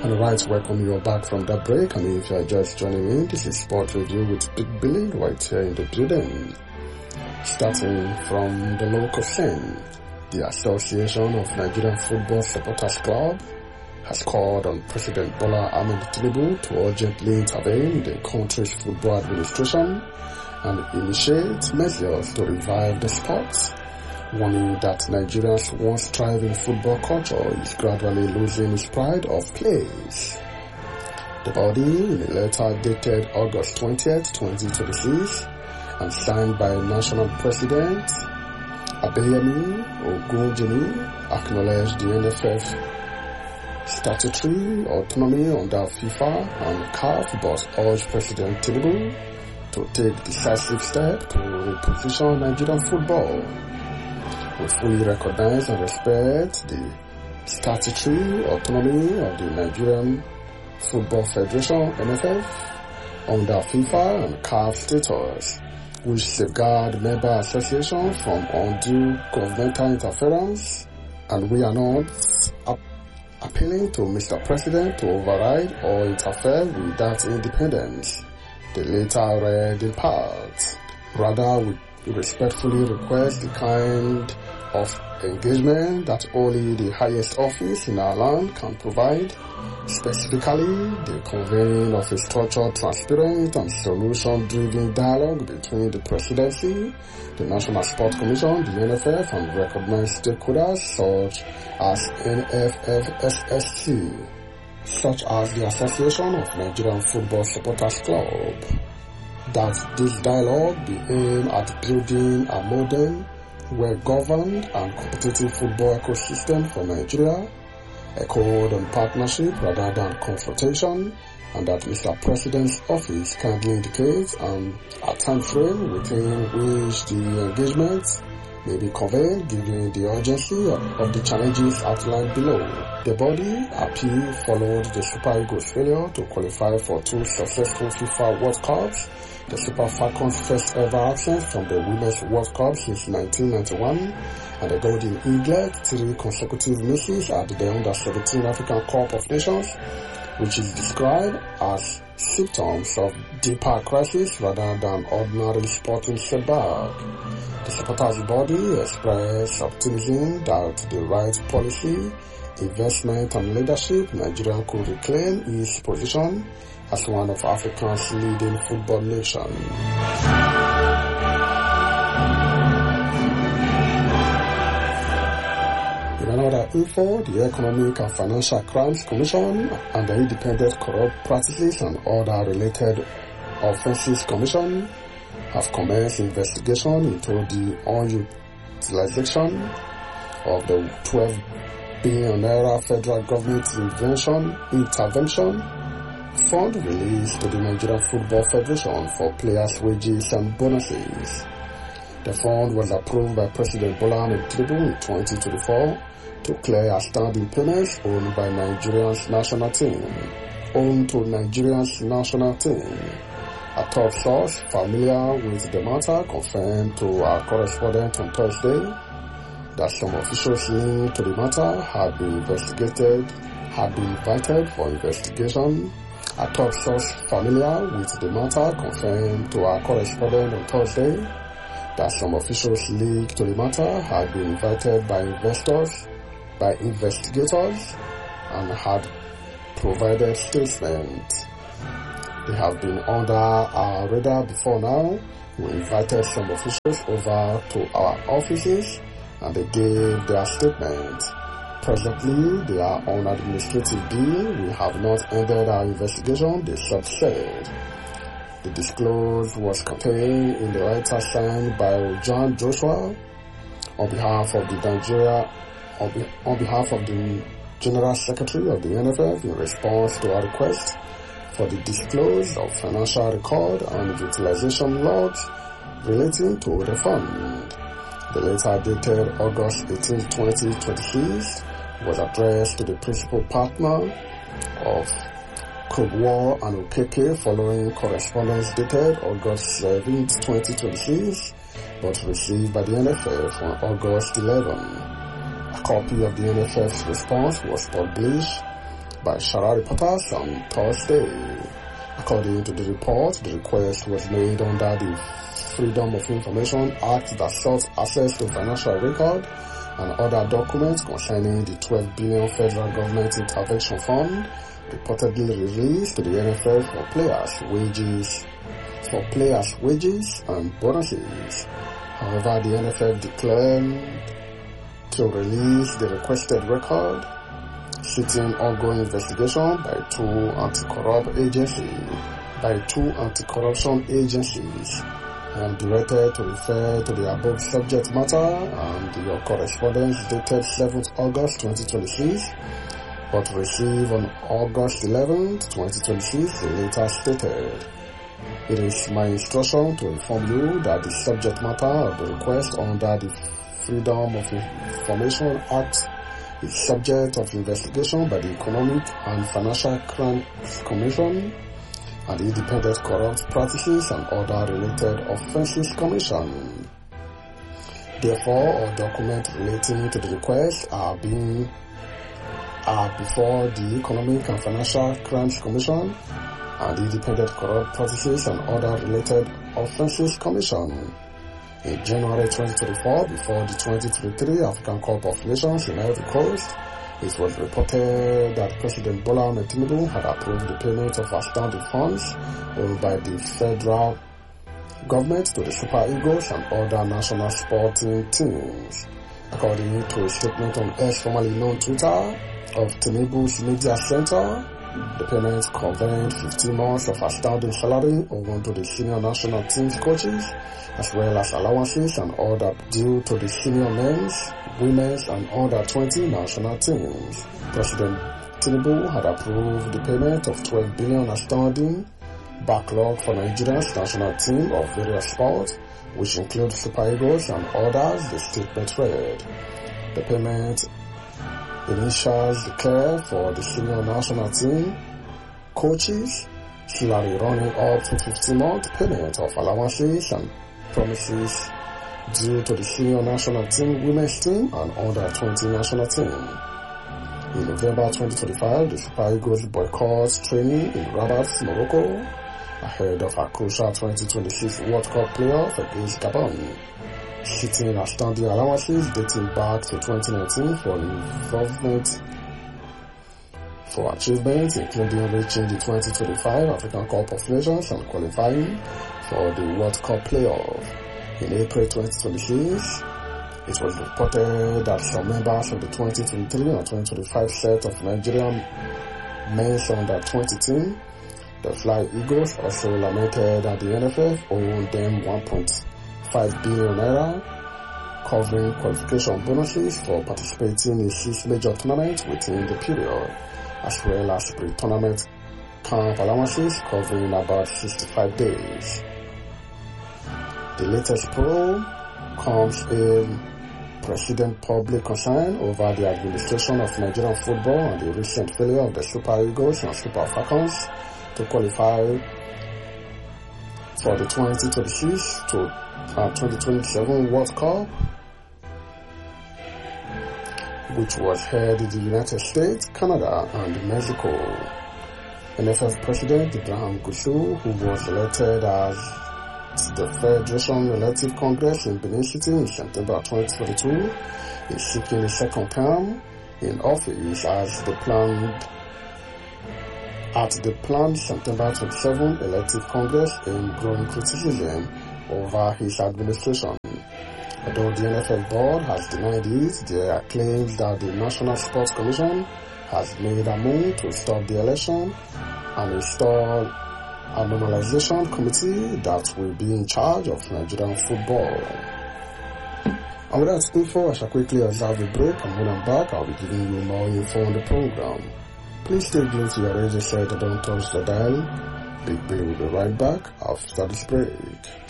And right, welcome you back from that break. And if you are just joining in, this is Sport Review with Big Billy right here in the building. Starting from the local scene, the Association of Nigerian Football Supporters Club has called on President Bola Ahmed Tinubu to urgently intervene in the country's football administration and initiate measures to revive the sport, warning that Nigeria's once thriving football culture is gradually losing its pride of place. The body, in a letter dated August 20th, 2026, and signed by National President Adeyemi Ogunjimi, acknowledged the NFF statutory autonomy under FIFA and CAF, but urged President Tinubu to take decisive steps to reposition Nigerian football. We fully recognize and respect the statutory autonomy of the Nigerian Football Federation (NFF) under FIFA and CAF status, which safeguard member associations from undue governmental interference, and we are not appealing to Mr. President to override or interfere with that independence. The latter read in part. Rather, we respectfully request the kind of engagement that only the highest office in our land can provide, specifically the convening of a structured, transparent and solution-driven dialogue between the Presidency, the National Sports Commission, the NFF, and recognized stakeholders such as NFFSSC, such as the Association of Nigerian Football Supporters Club. That this dialogue be aimed at building a modern, well-governed and competitive football ecosystem for Nigeria, a code on partnership rather than confrontation, and that Mr. President's office kindly indicates a time frame within which the engagement may be conveyed given the urgency of the challenges outlined below. The body appeal followed the Super Eagles' failure to qualify for 2 successful FIFA World Cups, the Super Falcons' first ever absence from the Women's World Cup since 1991, and the Golden Eaglet 3 consecutive misses at the Under-17 African Cup of Nations, which is described as symptoms of deeper crisis rather than ordinary sporting setback. The supporters' body expressed optimism that the right policy, investment and leadership, Nigeria could reclaim its position as one of Africa's leading football nations. In another info, the Economic and Financial Crimes Commission and the Independent Corrupt Practices and Other Related Offences Commission have commenced investigation into the unutilization of the 12 billion naira federal government intervention fund released to the Nigerian Football Federation for players' wages and bonuses. The fund was approved by President Bola Ahmed Tinubu in 2024 to clear outstanding payments owned to Nigeria's national team. A top source familiar with the matter confirmed to our correspondent on Thursday that some officials linked to the matter had been invited for investigation. A top source familiar with the matter confirmed to our correspondent on Thursday that some officials linked to the matter had been invited by investigators and had provided statements. They have been under our radar before now. We invited some officials over to our offices and they gave their statements. Presently, they are on administrative deal. We have not ended our investigation, they said. The disclosure was contained in the letter signed by John Joshua on behalf of the General Secretary of the NFF in response to a request for the disclosure of financial record and utilization logs relating to the fund. The letter dated August 18, 2026 was addressed to the principal partner of Kogwo and Okeke following correspondence dated August 7, 2026, but received by the NFF on August 11. A copy of the NFF's response was published by Shara reporters on Thursday. According to the report, the request was made under the Freedom of Information Act that sought access to financial record and other documents concerning the 12 billion federal government intervention fund reportedly released to the NFL for players' wages and bonuses. However, the NFL declined to release the requested record, citing ongoing investigation by two anti-corruption agencies. I am directed to refer to the above subject matter and your correspondence dated 7th August 2026, but received on August 11th, 2026, the later stated. It is my instruction to inform you that the subject matter of the request under the Freedom of Information Act is subject of investigation by the Economic and Financial Crimes Commission and the Independent Corrupt Practices and Other Related Offences Commission. Therefore, all documents relating to the request are before the Economic and Financial Crimes Commission and the Independent Corrupt Practices and Other Related Offences Commission. In January 2024, before the 2023 African Cup of Nations in Ivory Coast, it was reported that President Bola Ahmed Tinubu had approved the payment of outstanding funds owed by the federal government to the Super Eagles and other national sporting teams. According to a statement on X, formerly known Twitter, of Tinubu's media center, the payment covered 15 months of outstanding salary owing to the senior national team's coaches, as well as allowances and other due to the senior men's, women's and under 20 national teams. President Tinubu had approved the payment of 12 billion outstanding backlog for Nigeria's national team of various sports, which include Super Eagles and others, the statement read. The payment initials declared for the senior national team coaches salary running up to 15-month payment of allowances and promises due to the senior national team women's team and under 20 national team. In November 2025, the Super Eagles boycott training in Rabat, Morocco, ahead of a crucial 2026 World Cup playoff against Gabon, citing outstanding allowances dating back to 2019 for achievements including reaching the 2025 African Cup of Nations and qualifying for the World Cup playoff. In April 2026, it was reported that some members of the 2023 and 2025 set of Nigerian men's under 20 team, the Fly Eagles, also lamented that the NFF owed them 1.5 billion naira, covering qualification bonuses for participating in 6 major tournaments within the period, as well as pre-tournament camp allowances covering about 65 days. The latest probe comes in President public concern over the administration of Nigerian football and the recent failure of the Super Eagles and Super Falcons to qualify for the 2026 to 2027 World Cup, which was held in the United States, Canada, and Mexico. NFF President Ibrahim Gusau, who was elected as the Federation Elective Congress in Benin City in September 2022, is seeking a second term in office at the planned September 27 Elective Congress, in growing criticism over his administration. Although the NFF board has denied this, there are claims that the National Sports Commission has made a move to stop the election and install a normalization committee that will be in charge of Nigerian football. And with that info, I shall quickly observe a break, and when I'm back, I'll be giving you more info on the program. Please stay glued to your radio set and don't touch the dial. Big Bill will be right back after this break.